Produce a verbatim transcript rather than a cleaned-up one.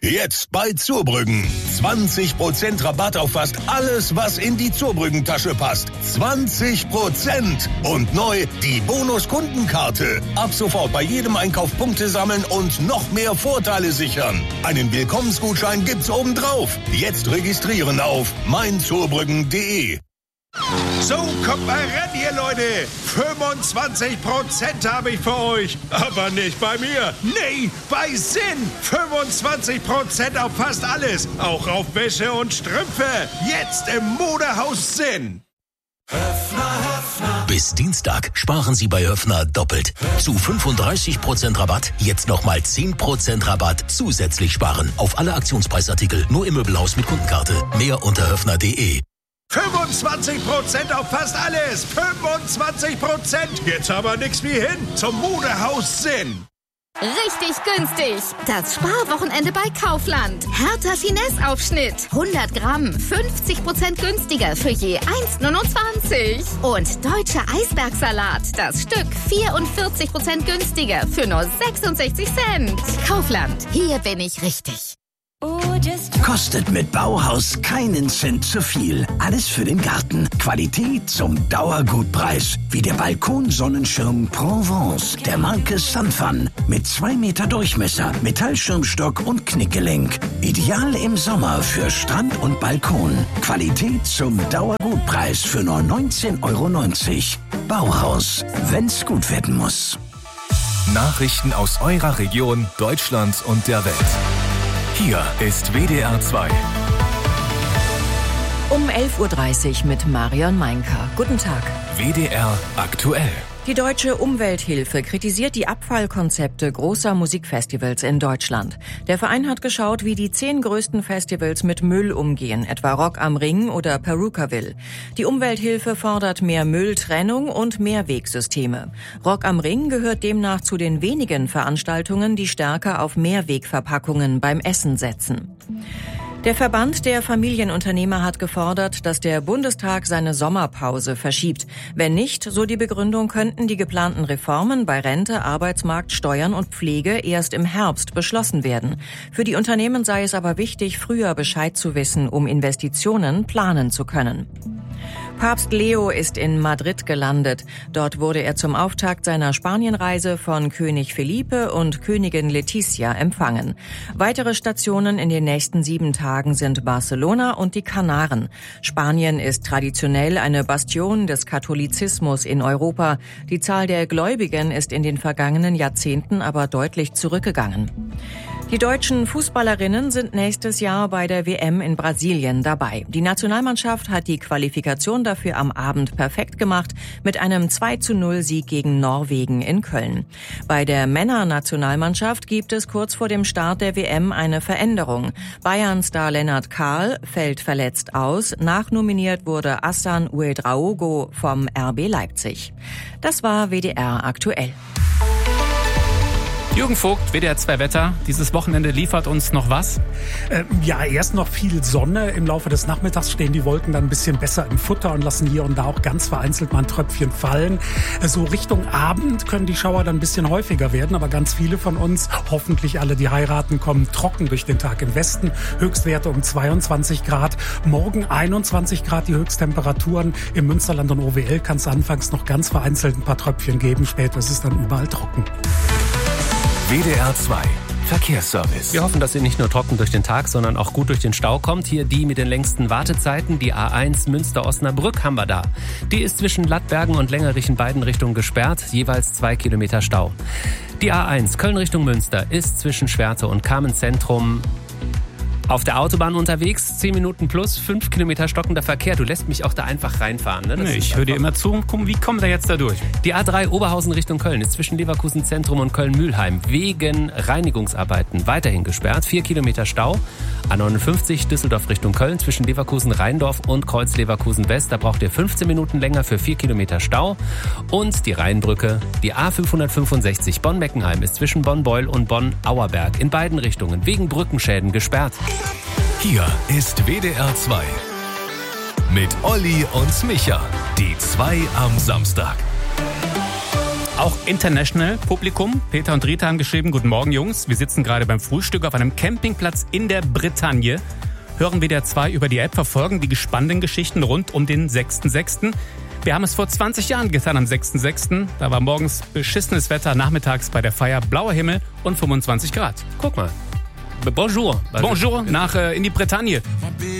Jetzt bei Zurbrüggen. zwanzig Prozent Rabatt auf fast alles, was in die Zurbrüggen-Tasche passt. zwanzig Prozent! Und neu die Bonus-Kundenkarte. Ab sofort bei jedem Einkauf Punkte sammeln und noch mehr Vorteile sichern. Einen Willkommensgutschein gibt's obendrauf. Jetzt registrieren auf mein zurbrüggen punkt de. So, kommt mal ran hier, Leute. fünfundzwanzig Prozent habe ich für euch. Aber nicht bei mir. Nee, bei Sinn. fünfundzwanzig Prozent auf fast alles. Auch auf Wäsche und Strümpfe. Jetzt im Modehaus Sinn. Höffner, Höffner. Bis Dienstag sparen Sie bei Höffner doppelt. Zu fünfunddreißig Prozent Rabatt, jetzt nochmal zehn Prozent Rabatt zusätzlich sparen. Auf alle Aktionspreisartikel, nur im Möbelhaus mit Kundenkarte. Mehr unter höffner punkt de. fünfundzwanzig Prozent auf fast alles. fünfundzwanzig Prozent. Jetzt aber nix wie hin zum Modehaus Sinn. Richtig günstig. Das Sparwochenende bei Kaufland. Hertha Finesse-Aufschnitt. hundert Gramm. fünfzig Prozent günstiger für je eins Komma neunundzwanzig. Und deutscher Eisbergsalat. Das Stück vierundvierzig Prozent günstiger für nur sechsundsechzig Cent. Kaufland. Hier bin ich richtig. Kostet mit Bauhaus keinen Cent zu viel. Alles für den Garten. Qualität zum Dauergutpreis. Wie der Balkonsonnenschirm Provence der Marke Sunfun. Mit zwei Meter Durchmesser, Metallschirmstock und Knickgelenk. Ideal im Sommer für Strand und Balkon. Qualität zum Dauergutpreis für nur neunzehn Euro neunzig. Bauhaus, wenn's gut werden muss. Nachrichten aus eurer Region, Deutschland und der Welt. Hier ist W D R zwei. Um elf Uhr dreißig mit Marion Meinker. Guten Tag. W D R aktuell. Die Deutsche Umwelthilfe kritisiert die Abfallkonzepte großer Musikfestivals in Deutschland. Der Verein hat geschaut, wie die zehn größten Festivals mit Müll umgehen, etwa Rock am Ring oder Perukaville. Die Umwelthilfe fordert mehr Mülltrennung und Mehrwegsysteme. Rock am Ring gehört demnach zu den wenigen Veranstaltungen, die stärker auf Mehrwegverpackungen beim Essen setzen. Der Verband der Familienunternehmer hat gefordert, dass der Bundestag seine Sommerpause verschiebt. Wenn nicht, so die Begründung, könnten die geplanten Reformen bei Rente, Arbeitsmarkt, Steuern und Pflege erst im Herbst beschlossen werden. Für die Unternehmen sei es aber wichtig, früher Bescheid zu wissen, um Investitionen planen zu können. Papst Leo ist in Madrid gelandet. Dort wurde er zum Auftakt seiner Spanienreise von König Felipe und Königin Letizia empfangen. Weitere Stationen in den nächsten sieben Tagen sind Barcelona und die Kanaren. Spanien ist traditionell eine Bastion des Katholizismus in Europa. Die Zahl der Gläubigen ist in den vergangenen Jahrzehnten aber deutlich zurückgegangen. Die deutschen Fußballerinnen sind nächstes Jahr bei der W M in Brasilien dabei. Die Nationalmannschaft hat die Qualifikation dafür am Abend perfekt gemacht mit einem zwei zu null Sieg gegen Norwegen in Köln. Bei der Männernationalmannschaft gibt es kurz vor dem Start der W M eine Veränderung. Bayern-Star Lennart Kahl fällt verletzt aus. Nachnominiert wurde Hassan Ouedraogo vom R B Leipzig. Das war W D R aktuell. Jürgen Vogt, W D R zwei Wetter. Dieses Wochenende liefert uns noch was? Äh, ja, erst noch viel Sonne. Im Laufe des Nachmittags stehen die Wolken dann ein bisschen besser im Futter und lassen hier und da auch ganz vereinzelt mal ein Tröpfchen fallen. Äh, so Richtung Abend können die Schauer dann ein bisschen häufiger werden, aber ganz viele von uns, hoffentlich alle, die heiraten, kommen trocken durch den Tag im Westen. Höchstwerte um zweiundzwanzig Grad. Morgen einundzwanzig Grad die Höchsttemperaturen. Im Münsterland und O W L kann es anfangs noch ganz vereinzelt ein paar Tröpfchen geben. Später ist es dann überall trocken. W D R zwei Verkehrsservice. Wir hoffen, dass ihr nicht nur trocken durch den Tag, sondern auch gut durch den Stau kommt. Hier die mit den längsten Wartezeiten, die A eins Münster-Osnabrück haben wir da. Die ist zwischen Lattbergen und Längerich in beiden Richtungen gesperrt, jeweils zwei Kilometer Stau. Die A eins Köln Richtung Münster ist zwischen Schwerte und Kamenz-Zentrum auf der Autobahn unterwegs, zehn Minuten plus, fünf Kilometer stockender Verkehr. Du lässt mich auch da einfach reinfahren. Ne? Nee, ich höre dir immer zu. Wie kommen wir jetzt da durch? Die A drei Oberhausen Richtung Köln ist zwischen Leverkusen Zentrum und Köln-Mühlheim wegen Reinigungsarbeiten weiterhin gesperrt. Vier Kilometer Stau. A neunundfünfzig Düsseldorf Richtung Köln zwischen Leverkusen-Rheindorf und Kreuz Leverkusen-West. Da braucht ihr fünfzehn Minuten länger für vier Kilometer Stau. Und die Rheinbrücke, die A fünfhundertfünfundsechzig Bonn-Meckenheim ist zwischen Bonn-Beul und Bonn-Auerberg in beiden Richtungen wegen Brückenschäden gesperrt. Hier ist W D R zwei mit Olli und Micha. Die zwei am Samstag. auch international Publikum. Peter und Rita haben geschrieben, guten Morgen Jungs, wir sitzen gerade beim Frühstück auf einem Campingplatz in der Bretagne. Hören W D R zwei über die App, verfolgen die gespannten Geschichten rund um den sechsten sechsten Wir haben es vor zwanzig Jahren getan am sechsten sechsten Da war morgens beschissenes Wetter, nachmittags bei der Feier blauer Himmel und fünfundzwanzig Grad. Guck mal. Bonjour. Bonjour nach äh, in die Bretagne.